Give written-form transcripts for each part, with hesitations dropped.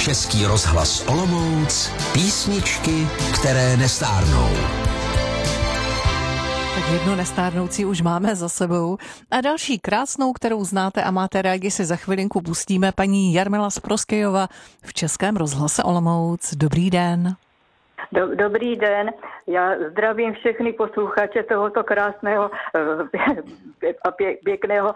Český rozhlas Olomouc, písničky, které nestárnou. Tak jednu nestárnoucí už máme za sebou a další krásnou, kterou znáte a máte rádi, si za chvilinku pustíme, paní Jarmila Sproskejová v Českém rozhlase Olomouc. Dobrý den. Dobrý den, já zdravím všechny posluchače tohoto krásného a pěkného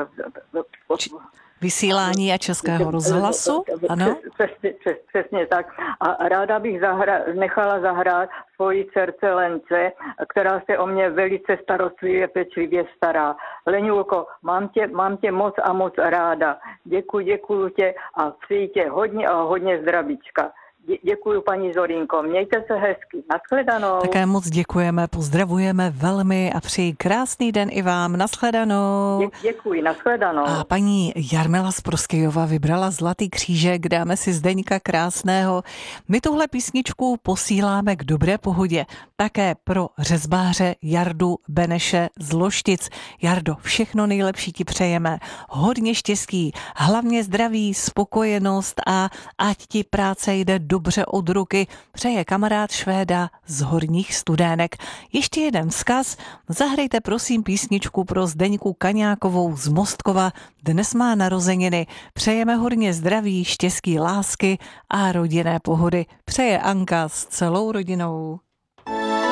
vysílání a Českého rozhlasu, ano? Přesně tak. A ráda bych nechala zahrát svoji dcerce Lence, která se o mě velice starostlivě, pečlivě stará. Leňulko, mám tě moc a moc ráda. Děkuju tě a přeji tě hodně a hodně zdravíčka. Děkuju, paní Zorínko. Mějte se hezky. Nashledanou. Také moc děkujeme, pozdravujeme velmi a přeji krásný den i vám. Nashledanou. Děkuji, nashledanou. A paní Jarmila Sproskejová vybrala Zlatý křížek, dáme si Zdeňka Krásného. My tuhle písničku posíláme k dobré pohodě. Také pro řezbáře Jardu Beneše z Loštic. Jardo, všechno nejlepší ti přejeme. Hodně štěstí, hlavně zdraví, spokojenost a ať ti práce jde dobře od ruky, přeje kamarád Švéda z Horních Studének. Ještě jeden vzkaz, zahrajte prosím písničku pro Zdeňku Kaňákovou z Mostkova, dnes má narozeniny. Přejeme hodně zdraví, štěstí, lásky a rodinné pohody. Přeje Anka s celou rodinou.